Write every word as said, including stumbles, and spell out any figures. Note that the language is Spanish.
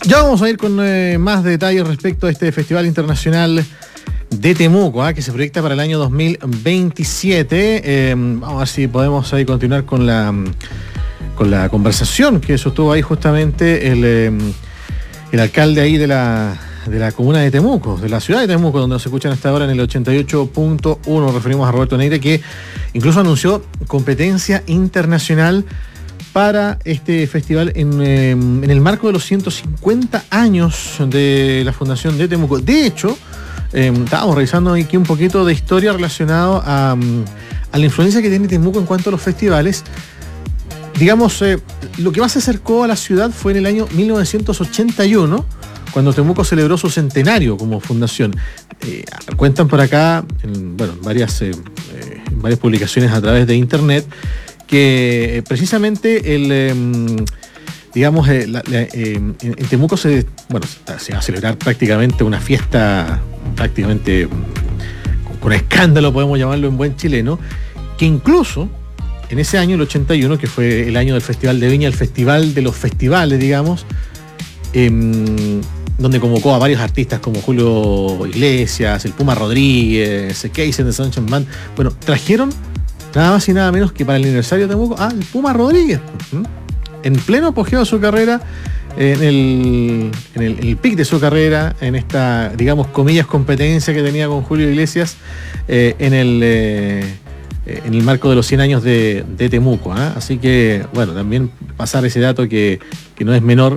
Ya vamos a ir con eh, más detalles respecto a este Festival Internacional de Temuco, ¿eh? que se proyecta para el año dos mil veintisiete. Eh, vamos a ver si podemos ahí continuar con la, con la conversación que sostuvo ahí justamente el, eh, el alcalde ahí de la, de la comuna de Temuco, de la ciudad de Temuco, donde nos escuchan hasta ahora en el ochenta y ocho punto uno. Referimos a Roberto Neira, que incluso anunció competencia internacional para este festival en, eh, en el marco de los ciento cincuenta años de la fundación de Temuco. De hecho, eh, estábamos revisando aquí un poquito de historia relacionado a, a la influencia que tiene Temuco en cuanto a los festivales. Digamos, eh, lo que más se acercó a la ciudad fue en el año mil novecientos ochenta y uno, cuando Temuco celebró su centenario como fundación. Eh, cuentan por acá, en, bueno, varias, eh, eh, varias publicaciones a través de internet, que precisamente el, eh, digamos, eh, la, la, eh, en, en Temuco se, bueno, se va a celebrar prácticamente una fiesta, prácticamente con, con escándalo, podemos llamarlo en buen chileno, que incluso en ese año, el ochenta y uno, que fue el año del Festival de Viña, el festival de los festivales, digamos, eh, donde convocó a varios artistas como Julio Iglesias, el Puma Rodríguez, Casey and the Sunshine Band, bueno, trajeron nada más y nada menos que para el aniversario de Temuco ah, el Puma Rodríguez, ¿Mm? en pleno apogeo de su carrera, en el, en el, en el pic de su carrera, en esta, digamos, comillas, competencia que tenía con Julio Iglesias, eh, en el eh, en el marco de los cien años de, de Temuco. ¿eh? Así que, bueno, también pasar ese dato que, que no es menor,